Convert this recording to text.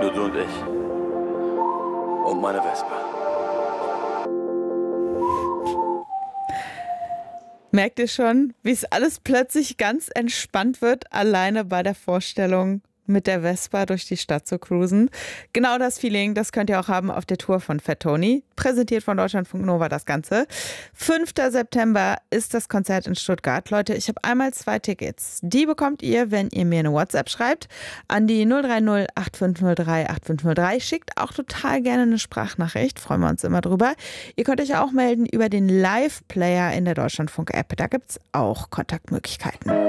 Nur du und ich. Und meine Vespa. Merkt ihr schon, wie es alles plötzlich ganz entspannt wird, alleine bei der Vorstellung, mit der Vespa durch die Stadt zu cruisen? Genau das Feeling, das könnt ihr auch haben auf der Tour von Fat Tony. Präsentiert von Deutschlandfunk Nova das Ganze. 5. September ist das Konzert in Stuttgart. Leute, ich habe einmal 2 Tickets. Die bekommt ihr, wenn ihr mir eine WhatsApp schreibt, an die 030 8503 8503. Schickt auch total gerne eine Sprachnachricht. Freuen wir uns immer drüber. Ihr könnt euch auch melden über den Live-Player in der Deutschlandfunk-App. Da gibt es auch Kontaktmöglichkeiten.